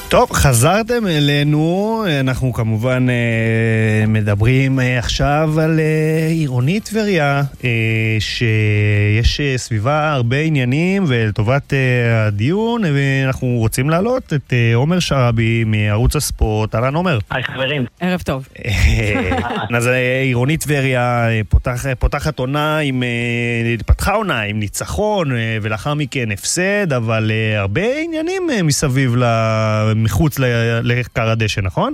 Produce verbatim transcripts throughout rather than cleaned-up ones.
טוב, חזרתם אלינו, אנחנו כמובן מדברים עכשיו על עירונית טבריה, שיש סביבה הרבה עניינים ולטובת הדיון, ואנחנו רוצים להעלות את עומר שרבי מערוץ הספורט. אהלן עומר. היי חברים. ערב טוב. אז עירונית טבריה פותחת עונה עם, פתחה עונה עם ניצחון ולאחר מכן הפסד, אבל הרבה עניינים מסביב ל... מחוץ לכר הדשא, נכון?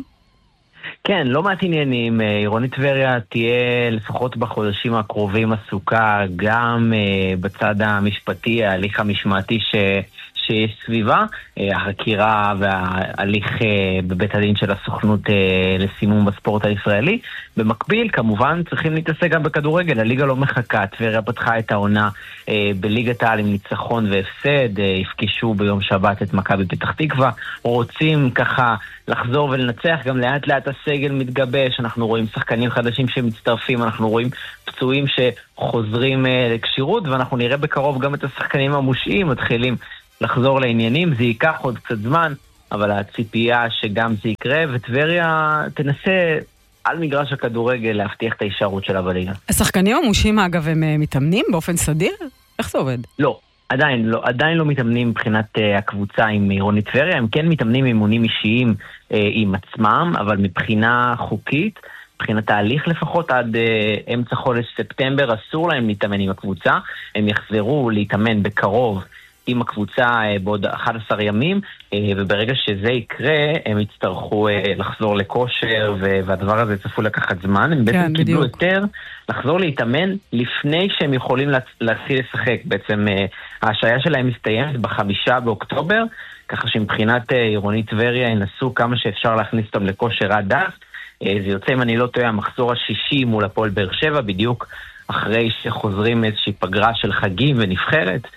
כן, לא מעט עניינים. עירונית טבריה תהיה לפחות בחודשים הקרובים עסוקה גם בצד המשפטי, ההליך המשמעתי ש... שיש סביבה, החקירה וההליך בבית הדין של הסוכנות לסימום בספורט הישראלי. במקביל, כמובן, צריכים להתעסק גם בכדורגל. הליגה לא מחכה. טבריה פתחה את העונה בליגת העל עם ניצחון והפסד, הפגישו ביום שבת את מכבי פתח תקווה, רוצים ככה לחזור ולנצח, גם לאט לאט הסגל מתגבש, אנחנו רואים שחקנים חדשים שמצטרפים, אנחנו רואים פצועים שחוזרים לקשירות, ואנחנו נראה בקרוב גם את השחקנים המושעים מתחילים לחזור לעניינים. זה ייקח עוד קצת זמן, אבל הציפייה שגם זה יקרה, וטבריה תנסה על מגרש הכדורגל להבטיח את ההישארות שלה בליגה. השחקנים המושים אגב הם מתאמנים באופן סדיר? איך זה עובד? לא, עדיין לא, עדיין לא מתאמנים מבחינת uh, הקבוצה עם עירונית טבריה, הם כן מתאמנים אימונים אישיים uh, עם עצמם, אבל מבחינה חוקית, מבחינת ההליך לפחות עד uh, אמצע חודש ספטמבר אסור להם להתאמן עם הקבוצה, הם יחזרו להתאמן בקרוב עם הקבוצה בעוד אחד עשר ימים, וברגע שזה יקרה, הם יצטרכו לחזור לכושר, והדבר הזה צפו לקחת זמן. הם בעצם קיבלו יותר לחזור להתאמן לפני שהם יכולים להתחיל לשחק. בעצם ההשעיה שלהם מסתיימת בחמישה באוקטובר, ככה שמבחינת עירונית טבריה ינסו כמה שאפשר להכניס אותם לכושר עד אז. זה יוצא, אם אני לא טועה, המחזור השישי מול הפועל באר שבע, בדיוק אחרי שחוזרים איזושהי פגרה של חגים ונבחרת.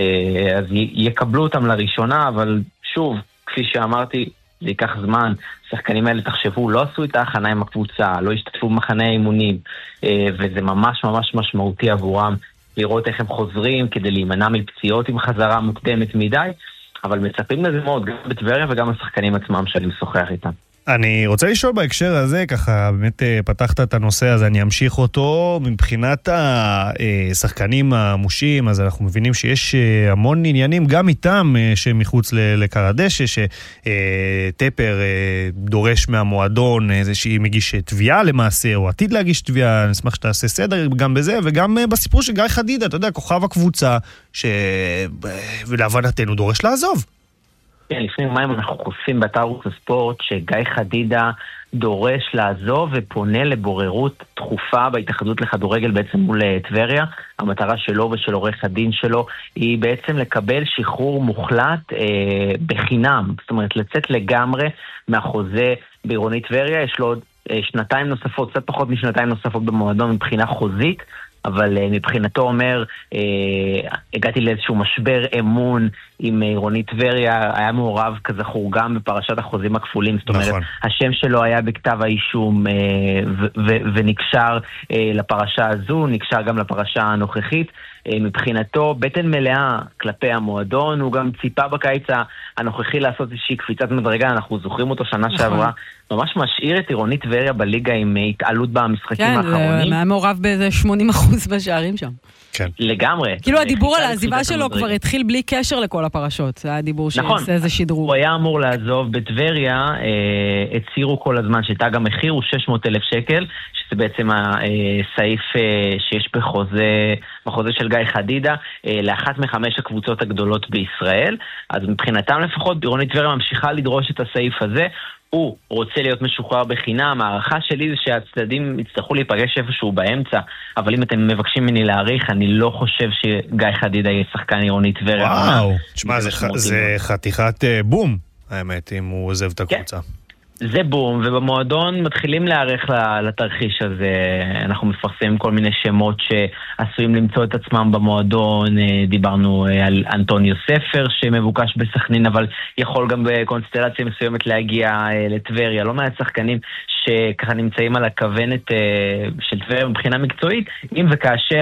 אז יקבלו אותם לראשונה, אבל שוב, כפי שאמרתי, זה ייקח זמן. השחקנים האלה, תחשבו, לא עשו את ההכנה עם הקבוצה, לא השתתפו במחנה האימונים, וזה ממש ממש משמעותי עבורם לראות איך הם חוזרים כדי להימנע מפציעות עם חזרה מוקדמת מדי, אבל מצפים לזה מאוד, גם בטבריה וגם השחקנים עצמם שאני משוחח איתם. אני רוצה לשאול בהקשר הזה, ככה באמת פתחת את הנושא הזה, אני אמשיך אותו. מבחינת השחקנים המושים, אז אנחנו מבינים שיש המון עניינים גם איתם שמחוץ לכר הדשא, שטפר דורש מהמועדון איזושהי מגיש תביעה למעשה, או עתיד להגיש תביעה. אני אשמח שתעשה סדר גם בזה, וגם בסיפור של גיא חדידה, אתה יודע, כוכב הקבוצה, שלהבנתנו דורש לעזוב. כן, לפני יומיים אנחנו חושפים באתר ערוץ הספורט שגיא חדידה דורש לעזוב ופונה לבוררות דחופה בהתאחדות לכדורגל בעצם מול טבריה. המטרה שלו ושל עורך הדין שלו היא בעצם לקבל שחרור מוחלט אה, בחינם, זאת אומרת לצאת לגמרי מהחוזה בעירונית טבריה. יש לו עוד אה, שנתיים נוספות, קצת פחות משנתיים נוספות במועדון מבחינה חוזית, אבל uh, מבחינתו אומר, uh, הגעתי לאיזשהו משבר אמון עם עירונית טבריה, היה מעורב כזכור גם בפרשת החוזים הכפולים, זאת אומרת, נכון. השם שלו היה בכתב האישום uh, ו- ו- ונקשר uh, לפרשה הזו, נקשר גם לפרשה הנוכחית. uh, מבחינתו בטן מלאה כלפי המועדון, הוא גם ציפה בקיץ הנוכחי לעשות איזושהי קפיצת מדרגה, אנחנו זוכרים אותו שנה נכון. שעברה, ממש משאיר את עירונית טבריה בליגה עם התעלות במשחקים כן, האחרונים. כן, היה מעורב באיזה שמונים אחוז בשערים שם. כן. לגמרי. כאילו הדיבור על העזיבה שלו כבר התחיל בלי קשר לכל הפרשות. זה היה הדיבור שעושה איזה שדרוג. הוא היה אמור לעזוב בטבריה, הצירו כל הזמן שתג המחיר הוא שש מאות אלף שקל, שזה בעצם הסעיף שיש בחוזה, בחוזה של גיא חדידה, לאחת מחמש הקבוצות הגדולות בישראל. אז מבחינתם לפחות, עירונית טבריה ממשיכה לדרוש את הסעיף הזה. הוא רוצה להיות משוחרר בחינם. הערכה שלי זה שהצדדים יצטרכו להיפגש איפשהו באמצע, אבל אם אתם מבקשים ממני להעריך, אני לא חושב שגיא חדידה יהיה שחקן עירונית טבריה. וואו, תשמע, זה, ח... זה חתיכת בום, האמת, אם הוא עוזב את הקבוצה. כן. זה בום, ובמועדון מתחילים להערך לתרחיש הזה. אנחנו מפרסמים כל מיני שמות שעשויים למצוא את עצמם במועדון. דיברנו על אנטוניו ספר שמבוקש בסכנין, אבל יכול גם בקונסטלציה מסוימת להגיע לטבריה. לא מעט שחקנים שככה נמצאים על הכוונת של טבריה מבחינה מקצועית, אם וכאשר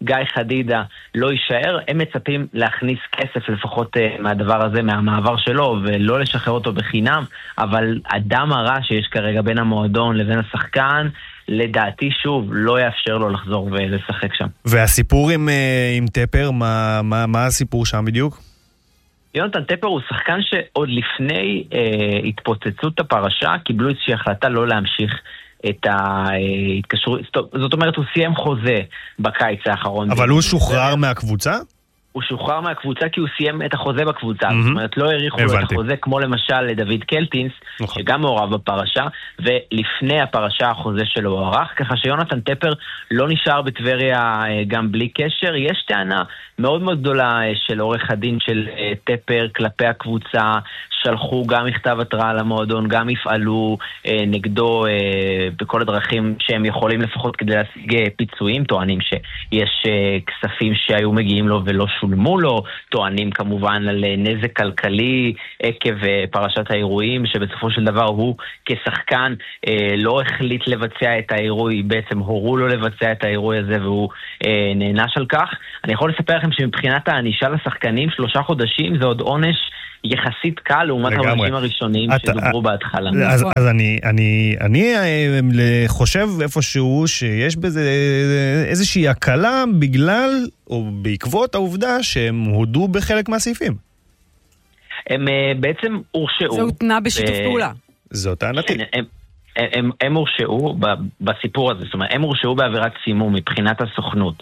גיא חדידה לא יישאר, הם מצפים להכניס כסף לפחות מהדבר הזה, מהמעבר שלו, ולא לשחרר אותו בחינם, אבל הדם הרע שיש כרגע בין המועדון לבין השחקן, לדעתי שוב לא יאפשר לו לחזור ולשחק שם. והסיפור עם, עם טפר, מה, מה, מה הסיפור שם בדיוק? יונתן טפר הוא שחקן שעוד לפני אה, התפוצצות הפרשה, קיבלו איזושהי החלטה לא להמשיך את ההתקשרות, זאת אומרת הוא סיים חוזה בקיץ האחרון. אבל הוא שוחרר מהקבוצה? הוא שוחרר מהקבוצה כי הוא סיים את החוזה בקבוצה, זאת אומרת לא העריכו לו את החוזה כמו למשל לדוד קלטינס, שגם מעורב בפרשה, ולפני הפרשה החוזה שלו הוארך, ככה שיונתן טפר לא נשאר בטבריה גם בלי קשר. יש טענה מאוד מאוד גדולה של עורך הדין של טפר כלפי הקבוצה, שלחו גם מכתב התראה למועדון, גם יפעלו נגדו בכל הדרכים שהם יכולים לפחות כדי להשיג פיצויים, טוענים שיש כספים שהיו מגיעים לו ולא שולמו לו, טוענים כמובן על נזק כלכלי עקב פרשת האירועים, שבסופו של דבר הוא כשחקן לא החליט לבצע את האירועי, בעצם הורו לו לבצע את האירועי הזה והוא נענש על כך. אני יכול לספר לכם שמבחינת הענישה לשחקנים, שלושה חודשים זה עוד עונש יחסית קל לעומת העונשים הראשונים שדוברו בהתחלה. אז, אז אני, אני, אני חושב איפשהו שיש בזה איזושהי הקלה בגלל או בעקבות העובדה שהם הודו בחלק מהסעיפים. הם בעצם הורשעו. זה הותנה בשיתוף פעולה. זאת טענתי. הם, הם, הם הורשעו בסיפור הזה, זאת אומרת, הם הורשעו בעבירת סימום מבחינת הסוכנות,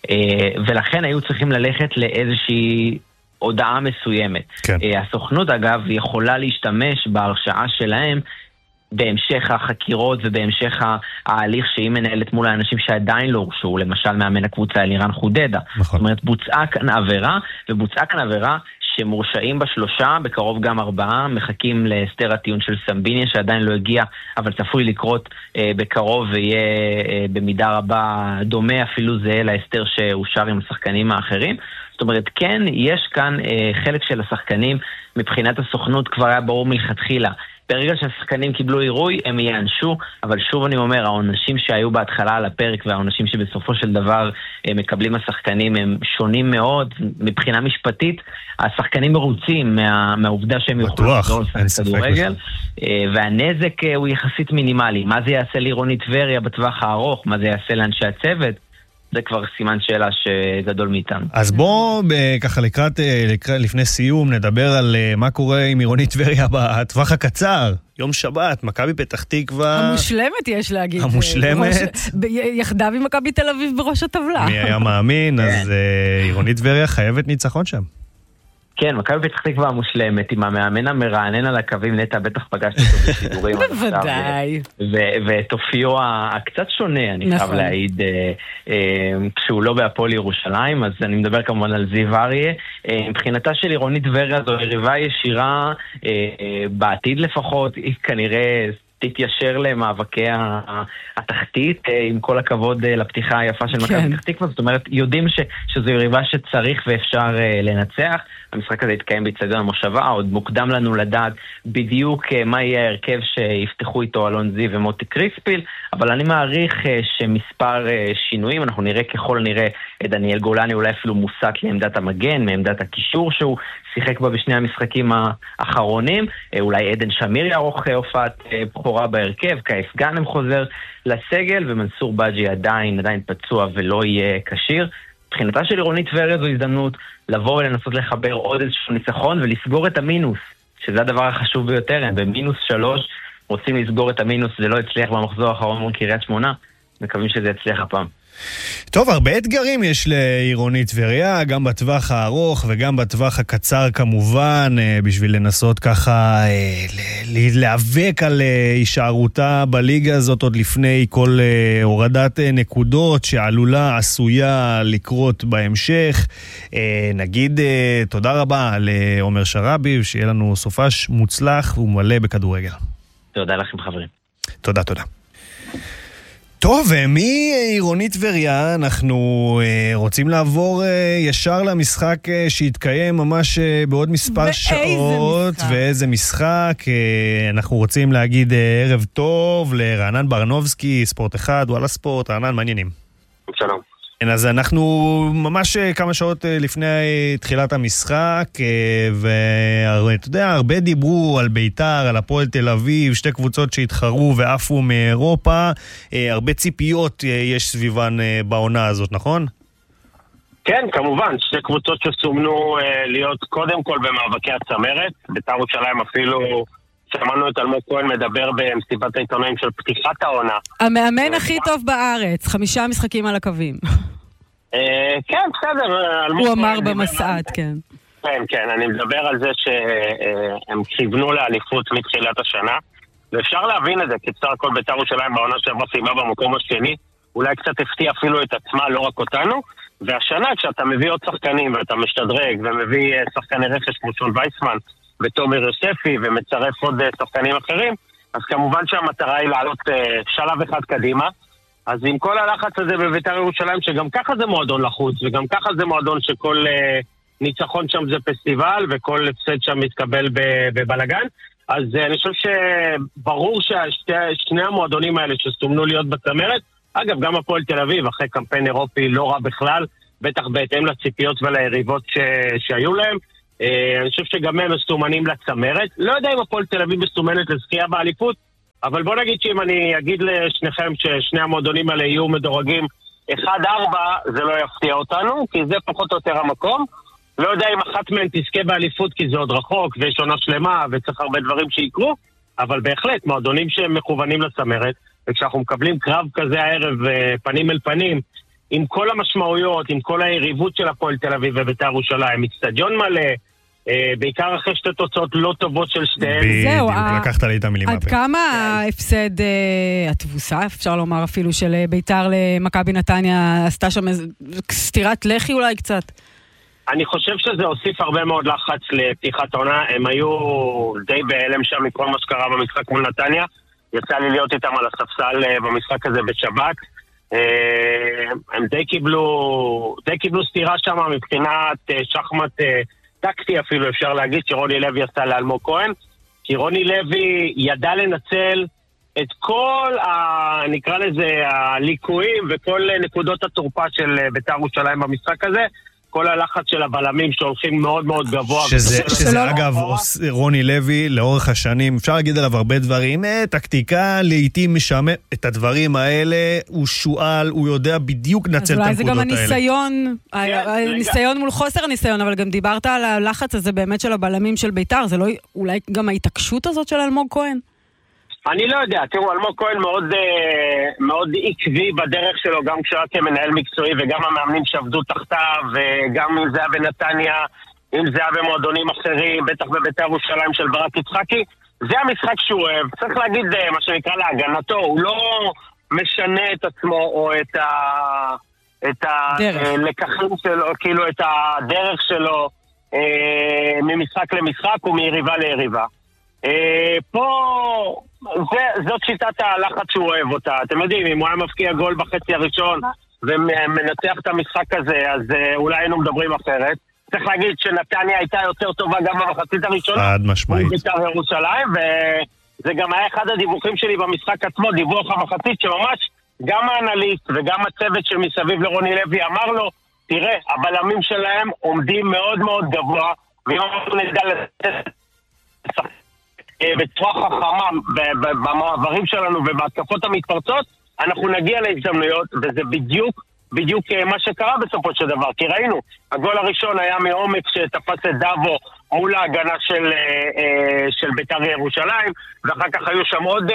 ולכן היו צריכים ללכת לאיזושהי הודעה מסוימת. כן. הסוכנות אגב יכולה להשתמש בהרשעה שלהם בהמשך החקירות ובהמשך ההליך שהיא מנהלת מול האנשים שעדיין לא הורשעו, למשל מאמן הקבוצה אלירן חודדה. נכון. זאת אומרת, בוצעה כאן עבירה, ובוצעה כאן עבירה שמורשעים בשלושה, בקרוב גם ארבעה, מחכים להסתר הטיעון של סמביניה שעדיין לא הגיע, אבל צפוי לקרות אה, בקרוב ויהיה אה, במידה רבה דומה, אפילו זה להסתר שאושר עם השחקנים האחרים. זאת אומרת, כן, יש כאן אה, חלק של השחקנים מבחינת הסוכנות כבר היה ברור מלכתחילה. ברגע שהשחקנים קיבלו עירוי, הם יענשו, אבל שוב אני אומר, העונשים שהיו בהתחלה על הפרק והעונשים שבסופו של דבר מקבלים השחקנים הם שונים מאוד. מבחינה משפטית, השחקנים מרוצים מה, מהעובדה שהם יוכלו לחזור לשחק כדורגל, והנזק הוא יחסית מינימלי. מה זה יעשה לעירוני טבריה בטווח הארוך? מה זה יעשה לאנשי הצוות? זה כבר סימן שאלה שגדול מאיתנו. אז בוא ככה לקראת, לקראת לפני סיום נדבר על מה קורה עם עירוני טבריה בטווח הקצר. יום שבת, מכבי פתח תקווה. המושלמת יש להגיד. המושלמת. בראש, יחדיו עם מכבי תל אביב בראש הטבלה. מי היה מאמין, אז עירוני טבריה חייבת ניצחון שם. כן, מכבי פתח תקווה המושלמת, עם המאמן המרענן על הקווים, נטע בטח פגשת אותו בשידורים. בוודאי. ואת אופיו הקצת שונה, אני חייב להעיד, כשהוא לא בהפועל ירושלים, אז אני מדבר כמובן על זיו אריה. מבחינתה של עירוני טבריה זו יריבה ישירה, בעתיד לפחות, היא כנראה תתיישר למאבקי התחתית, עם כל הכבוד לפתיחה היפה של מכבי פתח תקווה, זאת אומרת, יודעים שזו יריבה שצריך ואפשר לנצח. המשחק הזה יתקיים באצטדיון המושבה, עוד מוקדם לנו לדעת בדיוק מה יהיה ההרכב שיפתחו איתו אלון זיו ומוטי קריספיל, אבל אני מעריך שמספר שינויים, אנחנו נראה ככל נראה את דניאל גולני אולי אפילו מוסט לעמדת המגן, מעמדת הקישור שהוא שיחק בה בשני המשחקים האחרונים, אולי עדן שמיר יערוך הופעת בחורה בהרכב, כעס גאנם חוזר לסגל, ומנסור בג'י עדיין, עדיין פצוע ולא יהיה קשיר. מבחינתה של עירוני טבריה זו הזדמנות לבוא ולנסות לחבר עוד איזשהו ניצחון ולסגור את המינוס, שזה הדבר החשוב ביותר. הם במינוס שלוש רוצים לסגור את המינוס, זה לא הצליח במחזור האחרון מול קריית שמונה, מקווים שזה יצליח הפעם. טוב, הרבה אתגרים יש לעירוני טבריה, גם בטווח הארוך וגם בטווח הקצר כמובן, בשביל לנסות ככה להיאבק על הישארותה בליגה הזאת עוד לפני כל הורדת נקודות שעלולה, עשויה לקרות בהמשך. נגיד תודה רבה לעומר שרבי, שיהיה לנו סופש מוצלח ומלא בכדורגל. תודה לכם חברים. תודה, תודה. טוב, מעירוני טבריה אנחנו רוצים לעבור ישר למשחק שיתקיים ממש בעוד מספר שעות. משחק? ואיזה משחק. אנחנו רוצים להגיד ערב טוב לרענן ברנובסקי, ספורט אחד, וואלה ספורט. רענן, מעניינים. שלום. אז אנחנו ממש כמה שעות לפני תחילת המשחק, ואתה יודע, הרבה דיברו על ביתר, על הפועל תל אביב, שתי קבוצות שהתחרו ועפו מאירופה, הרבה ציפיות יש סביבן בעונה הזאת, נכון? כן, כמובן, שתי קבוצות שסומנו להיות קודם כל במאבקי הצמרת, ביתר ירושלים אפילו... שמענו את אלמוג כהן מדבר במסיבת העיתונאים של פתיחת העונה. המאמן הכי טוב בארץ, חמישה משחקים על הקווים. כן, בסדר. הוא אמר במסעת, כן. כן, כן, אני מדבר על זה שהם כיוונו לאליפות מתחילת השנה, ואפשר להבין את זה, כי בסך הכל ביתר ירושלים בעונה שעברה סיימה במקום השני, אולי קצת הפתיע אפילו את עצמה, לא רק אותנו, והשנה כשאתה מביא עוד שחקנים ואתה משתדרג ומביא שחקני רכש כמו שון וייסמן, ותומר יוספי, ומצרף עוד שחקנים אחרים, אז כמובן שהמטרה היא לעלות שלב אחד קדימה. אז עם כל הלחץ הזה בביתר ירושלים, שגם ככה זה מועדון לחוץ, וגם ככה זה מועדון שכל ניצחון שם זה פסטיבל, וכל הפסד שם מתקבל בבלגן, אז אני חושב שברור ששני המועדונים האלה שסומנו להיות בצמרת, אגב, גם הפועל תל אביב, אחרי קמפיין אירופי לא רע בכלל, בטח בהתאם לציפיות וליריבות שהיו להם, אני חושב שגם הם מסומנים לצמרת. לא יודע אם הפועל תל אביב מסומנת לזכייה באליפות, אבל בוא נגיד שאם אני אגיד לשניכם ששני המועדונים האלה יהיו מדורגים אחד ארבע, זה לא יפתיע אותנו, כי זה פחות או יותר המקום. לא יודע אם אחת מהן תזכה באליפות, כי זה עוד רחוק, ויש עונה שלמה, וצריך הרבה דברים שיקרו, אבל בהחלט, מועדונים שהם מכוונים לצמרת, וכשאנחנו מקבלים קרב כזה הערב פנים אל פנים, עם כל המשמעויות, עם כל היריבות של הפועל תל אביב וביתר ירושלים, אצטדיון מלא, בעיקר אחרי שתי תוצאות לא טובות של שתיהם. בדיוק, לקחת לי את המילים מהפה. עד כמה ההפסד, התבוסה, אפשר לומר אפילו, של ביתר למכבי נתניה, עשתה שם סתירת לחי אולי קצת? אני חושב שזה הוסיף הרבה מאוד לחץ לפתיחת העונה. הם היו די בהלם שם מכל מה שקרה במשחק מול נתניה. יצא לי להיות איתם על הספסל במשחק הזה בשבת. הם די קיבלו, די קיבלו סתירה שם מבחינת שחמט טקטי אפילו, אפשר להגיד, שרוני לוי עשה לאלמוג כהן, כי רוני לוי ידע לנצל את כל, ה, נקרא לזה, הליקויים וכל נקודות התורפה של ביתר ירושלים במשחק הזה, כל הלחץ של הבלמים שהולכים מאוד מאוד גבוה. שזה, שזה אגב, רוני לוי, לאורך השנים, אפשר להגיד עליו הרבה דברים, טקטיקה, לעתים משעמם, את הדברים האלה, הוא שואל, הוא יודע בדיוק נצל את הנקודות האלה. אז אולי זה גם הניסיון, הניסיון מול חוסר הניסיון, אבל גם דיברת על הלחץ הזה באמת של הבלמים של ביתר, זה לא, אולי גם ההתעקשות הזאת של אלמוג כהן? אני לא יודע, תראו, אלמוג כהן מאוד, מאוד עקבי בדרך שלו, גם כשהיה כמנהל מקצועי וגם המאמנים שעבדו תחתיו, וגם אם זה היה בנתניה, אם זה היה במועדונים אחרים, בטח בביתר ירושלים של ברק יצחקי, זה המשחק שהוא אוהב. צריך להגיד מה שנקרא להגנתו, הוא לא משנה את עצמו או את ה... את הלקחים שלו, כאילו את הדרך שלו ממשחק למשחק ומיריבה ליריבה. פה זה, זאת שיטת הלחץ שהוא אוהב אותה. אתם יודעים, אם הוא היה מפקיע גול בחצי הראשון ומנצח את המשחק הזה, אז אולי היינו מדברים אחרת. צריך להגיד שנתניה הייתה יותר טובה גם במחצית הראשונה, עד משמעית, בית"ר ירושלים, וזה גם היה אחד הדיווחים שלי במשחק עצמו, דיווח המחצית, שממש גם האנליסט וגם הצוות שמסביב לרוני לוי אמר לו, תראה, הבלמים שלהם עומדים מאוד מאוד גבוה, ואם אנחנו נדע לתת בצורה חכמה במעברים שלנו ובהתקפות המתפרצות, אנחנו נגיע להזדמנויות, וזה בדיוק בדיוק מה שקרה בסופו של דבר, כי ראינו, הגול הראשון היה מעומק שתפס את דאבו מול ההגנה של, של בית"ר ירושלים, ואחר כך היו שם עוד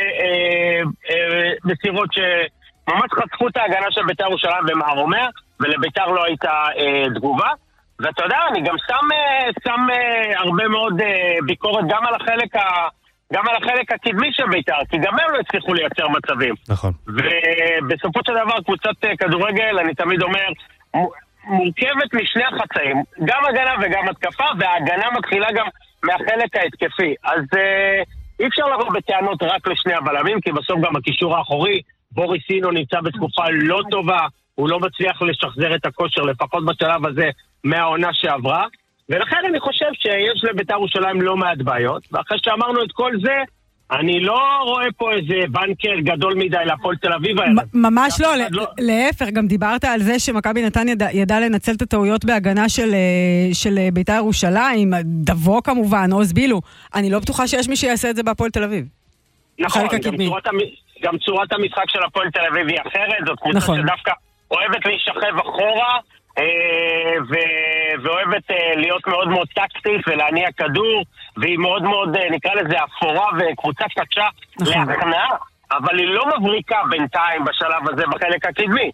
מסירות שממש חטפו את ההגנה של בית"ר ירושלים ומערומיה, ולבית"ר לא הייתה תגובה. ואתה יודע, אני גם שם, שם הרבה מאוד ביקורת גם על החלק, ה, גם על החלק הקדמי של בית"ר, כי גם הם לא הצליחו לייצר מצבים. נכון. ובסופו של דבר, קבוצת כדורגל, אני תמיד אומר, מורכבת משני החצאים, גם הגנה וגם התקפה, וההגנה מתחילה גם מהחלק ההתקפי. אז אי אפשר לבוא בטענות רק לשני הבלמים, כי בסוף גם הקישור האחורי, בוריס אינו נמצא בתקופה לא טובה, הוא לא מצליח לשחזר את הכושר, לפחות בשלב הזה, מהעונה שעברה, ולכן אני חושב שיש לבית"ר ירושלים לא מעט בעיות, ואחרי שאמרנו את כל זה, אני לא רואה פה איזה בנקר גדול מדי להפועל תל אביב. ממש לא, להפך, גם דיברת על זה שמכבי נתניה ידע לנצל את הטעויות בהגנה של בית"ר ירושלים, דבו כמובן, עוז בילו. אני לא בטוחה שיש מי שיעשה את זה בהפועל תל אביב. נכון, גם צורת המשחק של הפועל תל אביב היא אחרת, זאת קבוצה שדווקא אוהבת להישכב אחורה, ואוהבת להיות מאוד מאוד טקטית ולהניע כדור, והיא מאוד מאוד, נקרא לזה, אפורה וקבוצה קשה להכנעה, אבל היא לא מבריקה בינתיים בשלב הזה בחלק הקדמי.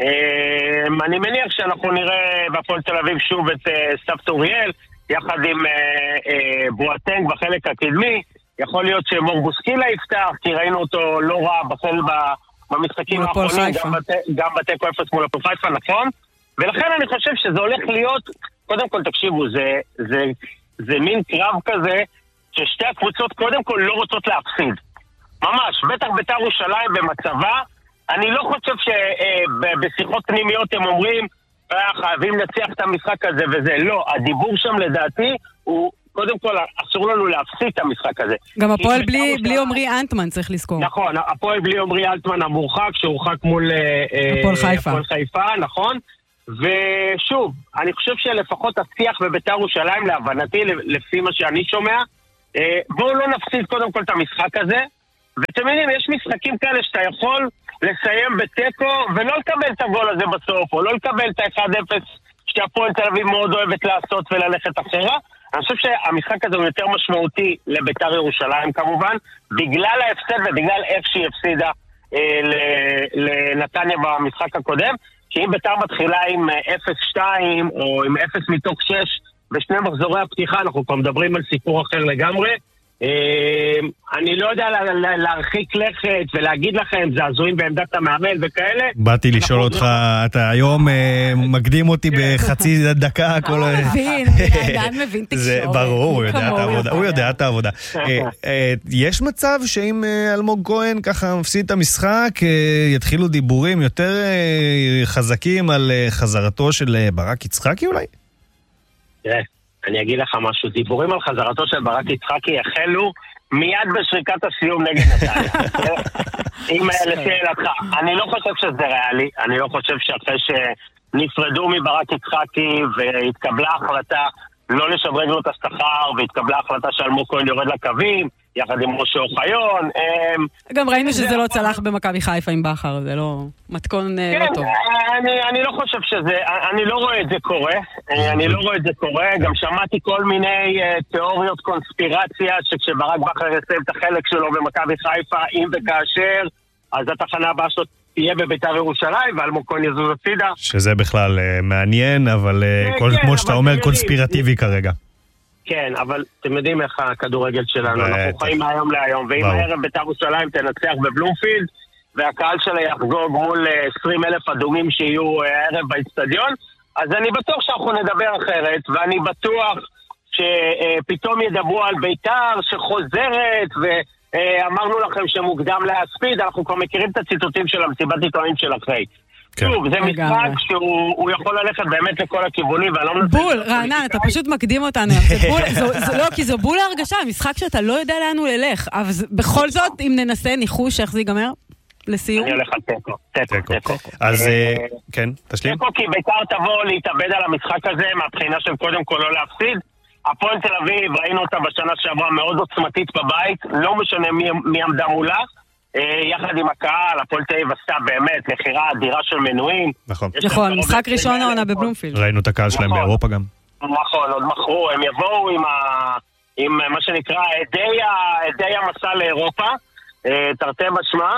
אני מניח שאנחנו נראה בהפועל תל אביב שוב את סתיו טוריאל, יחד עם בואטנג בחלק הקדמי. יכול להיות שמור בוסקילה יפתח, כי ראינו אותו לא רע בחל במשחקים האחרונים, גם בתיקו אפס מול הפועל חיפה, נכון? ולכן אני חושב שזה הולך להיות, קודם כל תקשיבו, זה, זה, זה מין קרב כזה, ששתי הקבוצות קודם כל לא רוצות להפסיד. ממש, בטח בית"ר ירושלים במצבה, אני לא חושב שבשיחות פנימיות הם אומרים, חייבים לנצח את המשחק הזה וזה, לא, הדיבור שם לדעתי הוא, קודם כל אסור לנו להפסיד את המשחק הזה. גם הפועל בלי, בלי עומרי אנטמן צריך לזכור. נכון, הפועל בלי עומרי אנטמן המורחק, שהורחק מול הפועל חיפה. הפועל חיפה, נכון? ושוב, אני חושב שלפחות השיח בבית"ר ירושלים, להבנתי, לפי מה שאני שומע, בואו לא נפסיד קודם כל את המשחק הזה, ואתם יודעים, יש משחקים כאלה שאתה יכול לסיים בטקו, ולא לקבל את הגול הזה בסוף, או לא לקבל את ה-אחד אפס שהפועל תל אביב מאוד אוהבת לעשות וללכת אחרה. אני חושב שהמשחק הזה הוא יותר משמעותי לבית"ר ירושלים כמובן, בגלל ההפסד ובגלל איך שהיא הפסידה אה, לנתניה במשחק הקודם, כי אם בית"ר מתחילה עם אפס שתיים או עם אפס מתוך שש בשני מחזורי הפתיחה, אנחנו כבר מדברים על סיפור אחר לגמרי. אני לא יודע להרחיק לכת ולהגיד לכם זעזועים בעמדת המאמן וכאלה. באתי לשאול אותך, אתה היום מקדים אותי בחצי דקה. הוא מבין, דן מבין תקשורת. ברור, הוא יודע את העבודה, הוא יודע את העבודה. יש מצב שאם אלמוג כהן ככה מפסיד את המשחק, יתחילו דיבורים יותר חזקים על חזרתו של ברק יצחקי אולי? תראה, אני אגיד לך משהו, דיבורים על חזרתו של ברק יצחקי החלו מיד בשריקת הסיום נגד נתניה. אם לשאלתך, אני לא חושב שזה ריאלי, אני לא חושב שאחרי שנפרדו מברק יצחקי והתקבלה החלטה לא לשדרג לו את השכר, והתקבלה החלטה שאלמוג כהן יורד לקווים, יחד עם משה אוחיון. גם ראינו שזה לא צלח במכבי חיפה עם בכר, זה לא מתכון לא טוב. אני לא חושב שזה, אני לא רואה את זה קורה, אני לא רואה את זה קורה, גם שמעתי כל מיני תיאוריות קונספירציה, שכשברק בכר יסיים את החלק שלו במכבי חיפה, אם וכאשר, אז התחנה הבאה שלו תהיה בבית"ר ירושלים, ואלמוג כהן יזוז הצידה. שזה בכלל מעניין, אבל כמו שאתה אומר, קונספירטיבי כרגע. כן, אבל אתם יודעים איך הכדורגל שלנו, אנחנו חיים מהיום להיום, ואם הערב בית"ר ירושלים תנצח בבלומפילד, והקהל שלה יחגוג מול עשרים אלף אדומים שיהיו הערב באצטדיון, אז אני בטוח שאנחנו נדבר אחרת, ואני בטוח שפתאום ידברו על בית"ר שחוזרת, ואמרנו לכם שמוקדם להספיד, אנחנו כבר מכירים את הציטוטים של המסיבת עיתונאים של אחרי. שוב, זה משחק שהוא יכול ללכת באמת לכל הכיוונים, בול, רענן, אתה פשוט מקדים אותנו. לא, כי זו בול ההרגשה, משחק שאתה לא יודע לאן הוא ללך, אבל בכל זאת, אם ננסה ניחוש איך זה ייגמר, לסיום. אני הולך על טקו. טקו, טקו. אז כן, תשלים. טקו, כי בית"ר תבוא להתאבד על המשחק הזה, מהבחינה של קודם כל לא להפסיד. הפועל תל אביב, ראינו אותה בשנה שעברה מאוד עוצמתית בבית, לא משנה מי עמדה מולה. יחד עם הקהל, הפועל תל אביב עשתה באמת מחירה אדירה של מנויים. נכון. נכון, משחק ראשון העונה בבלומפילד. ראינו את הקהל שלהם באירופה גם. נכון, עוד מכרו, הם יבואו עם מה שנקרא עדי המסע לאירופה, תרתי משמע,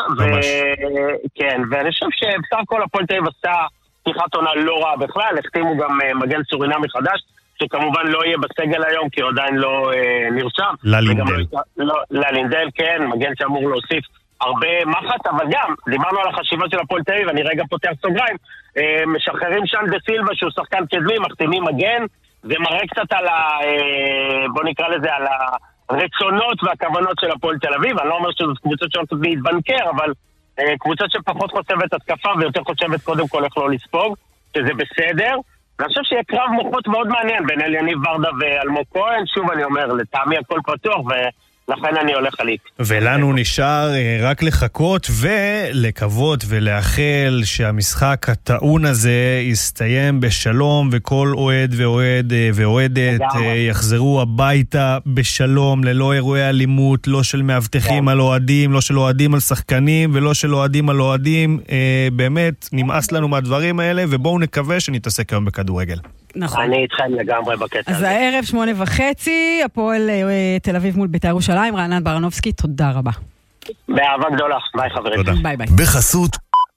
כן, ואני חושב שבסך הכל הפועל תל אביב עשתה פתיחת עונה לא רעה בכלל, החתימו גם מגן סורינמי מחדש, שכמובן לא יהיה בסגל היום, כי הוא עדיין לא נרשם. ללינדל. ללינדל, כן, מגן שאמור להוסיף הרבה מחט, אבל גם, דיברנו על החשיבה של הפועל תל אביב, אני רגע פותח סוגריים, משחררים שם דה סילבה שהוא שחקן קדמי, מחתימים מגן, זה מראה קצת על ה... בוא נקרא לזה, על הרצונות והכוונות של הפועל תל אביב, אני לא אומר שזו קבוצות שהולכות להתבנקר, אבל קבוצות שפחות חושבת התקפה ויותר חושבת קודם כל איך לא לספוג, שזה בסדר. אני חושב שיהיה קרב מוחות מאוד מעניין בין אליניב ורדה ואלמוג כהן, שוב אני אומר, לטעמי הכל פתוח, לכן אני הולך על איקס. ולנו נשאר רק לחכות ולקוות ולאחל שהמשחק הטעון הזה יסתיים בשלום, וכל אוהד ואוהד ואוהדת יחזרו הביתה בשלום, ללא אירועי אלימות, לא של מאבטחים על אוהדים, לא של אוהדים על שחקנים ולא של אוהדים על אוהדים. באמת נמאס לנו מהדברים האלה, ובואו נקווה שנתעסק היום בכדורגל. נכון. אני איתכם לגמרי בקטע הזה. אז הערב שמונה וחצי, הפועל תל אביב מול בית"ר ירושלים. רענן ברנובסקי, תודה רבה. באהבה גדולה. ביי חברים. תודה. ביי ביי. בחסות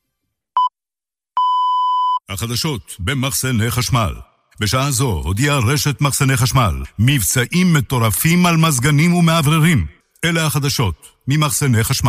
החדשות במחסני חשמל. בשעה זו הודיעה רשת מחסני חשמל מבצעים מטורפים על מזגנים ומעבררים. אלה החדשות ממחסני חשמל.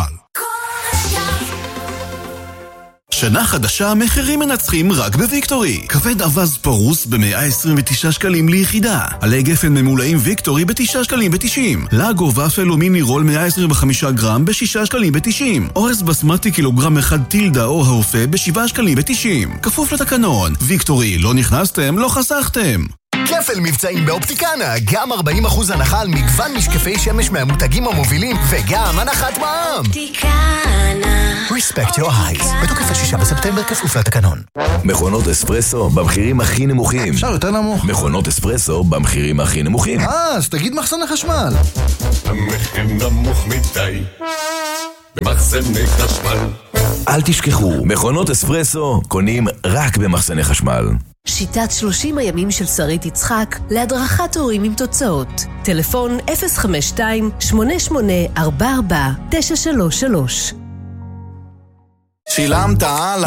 שנה חדשה, מחירים מנצחים רק בוויקטורי. כבד אבז פרוס ב-מאה עשרים ותשעה שקלים ליחידה. עלי גפן ממולאים ויקטורי ב-תשעה שקלים ב-תשעים. לגו ופל ומיני רול מאה עשרים וחמישה גרם ב-שישה שקלים ב-תשעים. אורז בסמטי קילוגרם אחד טילדה או האופה ב-שבעה שקלים ב-תשעים. כפוף לתקנון. ויקטורי, לא נכנסתם, לא חסכתם. כפל מבצעים באופטיקנה, גם ארבעים אחוז הנחה על מגוון משקפי שמש מהמותגים המובילים, וגם הנחת מע"מ. אופטיקנה. Respect your eyes. בתוקף השישה בספטמבר, כפוף לתקנון. מכונות אספרסו במחירים הכי נמוכים. אפשר יותר נמוך. מכונות אספרסו במחירים הכי נמוכים. אה, אז תגיד מחסני חשמל. המחיר נמוך מדי במחסני חשמל. אל תשכחו, מכונות אספרסו קונים רק במחסני חשמל. שיטת שלושים הימים של שרית יצחק להדרכת הורים עם תוצאות. טלפון אפס חמש שתיים שמונה שמונה ארבע ארבע תשע שלוש שלוש. שילמת על